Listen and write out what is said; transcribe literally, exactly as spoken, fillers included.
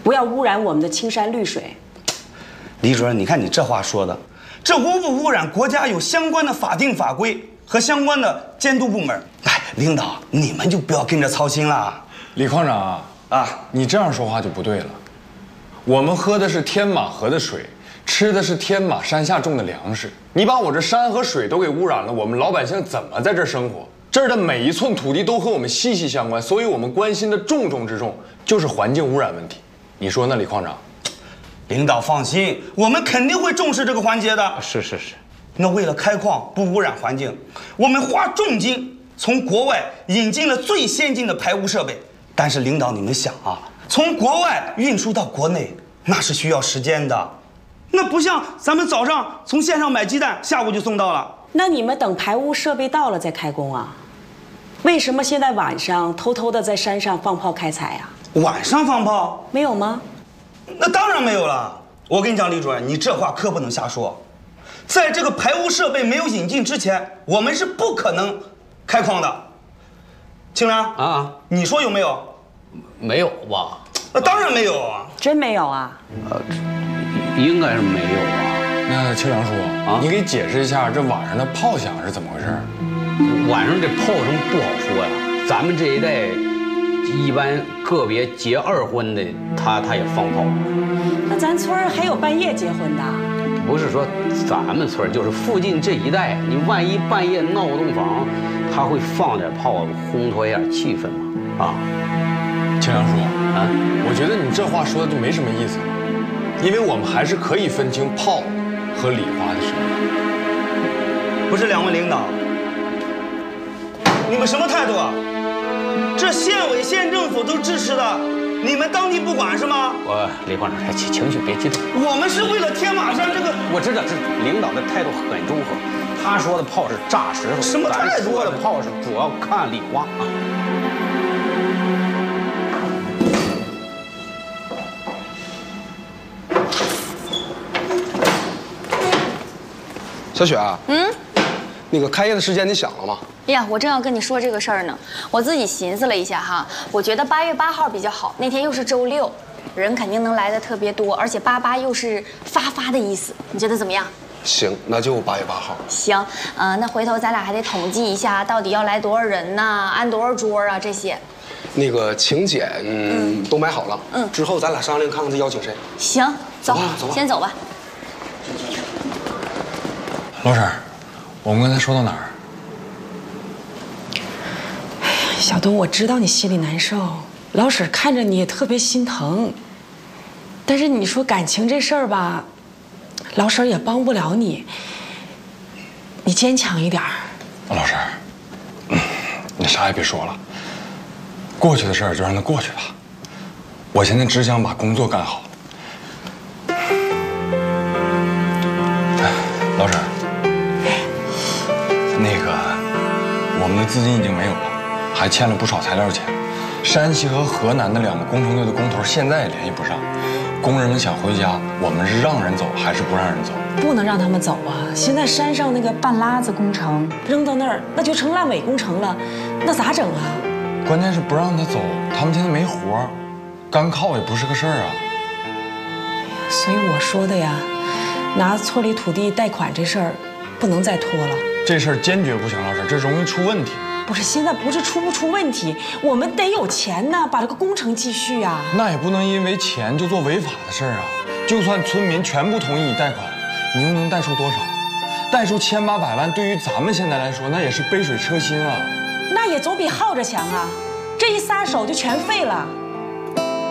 不要污染我们的青山绿水。 李主任，你看你这话说的，这污不污染，国家有相关的法定法规和相关的监督部门。哎，领导，你们就不要跟着操心了。 李矿长啊，你这样说话就不对了。我们喝的是天马河的水，吃的是天马山下种的粮食。你把我这山和水都给污染了，我们老百姓怎么在这儿生活？这儿的每一寸土地都和我们息息相关，所以我们关心的重中之重就是环境污染问题。你说呢，李矿长？ 领导放心，我们肯定会重视这个环节的。 是是是。 那为了开矿不污染环境，我们花重金从国外引进了最先进的排污设备。但是领导，你们想啊，从国外运输到国内，那是需要时间的，那不像咱们早上从线上买鸡蛋，下午就送到了。 那你们等排污设备到了再开工啊？为什么现在晚上偷偷的在山上放炮开采啊？ 晚上放炮没有吗？ 那当然没有了。我跟你讲，李主任，你这话可不能瞎说。在这个排污设备没有引进之前，我们是不可能开矿的。清凉啊， 你说有没有？ 没有吧？ 那当然没有啊。 真没有啊？ 呃，应该是没有啊。 那清凉叔啊，你给解释一下这晚上的炮响是怎么回事？ 晚上这炮声不好说呀。咱们这一代一般个别结二婚的，他他也放炮。 那咱村儿还有半夜结婚的？ 不是说咱们村，就是附近这一带，你万一半夜闹洞房，他会放点炮烘托一下气氛嘛？啊， 清凉叔啊，我觉得你这话说的就没什么意思，因为我们还是可以分清炮和礼花的声音。 不是两位领导，你们什么态度啊？这县委县政府都支持的，你们当地不管是吗？ 我李矿长，情情绪别激动。 我们是为了天马山这个， 我知道这领导的态度很中和。他说的炮是炸石头， 什么态度？ 咱说的炮是主要看礼花啊。 小雪啊，嗯，那个开业的时间你想了吗？ 哎呀，我正要跟你说这个事儿呢。我自己寻思了一下哈，我觉得八月八号比较好，那天又是周六，人肯定能来的特别多，而且八八又是发发的意思，你觉得怎么样？ 行，那就八月八号。 行，呃，那回头咱俩还得统计一下，到底要来多少人呐，安多少桌啊这些。 那个请柬嗯都买好了，嗯，之后咱俩商量看看他邀请谁。 行，走， 走吧， 先走吧。 老婶，我们刚才说到哪儿？ 哎呀，小东，我知道你心里难受，老婶看着你也特别心疼。但是你说感情这事儿吧，老婶也帮不了你，你坚强一点儿。 老婶，嗯，你啥也别说了，过去的事儿就让它过去吧。我现在只想把工作干好。老婶。那个，我们的资金已经没有了，还欠了不少材料钱。山西和河南的两个工程队的工头现在也联系不上，工人们想回家，我们是让人走还是不让人走？ 不能让他们走啊！现在山上那个半拉子工程扔到那儿，那就成烂尾工程了，那咋整啊？ 关键是不让他走，他们现在没活，干靠也不是个事儿啊。 所以我说的呀，拿村里土地贷款这事儿，不能再拖了。 这事儿坚决不行，老婶，这容易出问题。 不是，现在不是出不出问题，我们得有钱呢，把这个工程继续啊。 那也不能因为钱就做违法的事儿啊！就算村民全部同意你贷款，你又能贷出多少？贷出千八百万，对于咱们现在来说，那也是杯水车薪啊。 那也总比耗着强啊！这一撒手就全废了。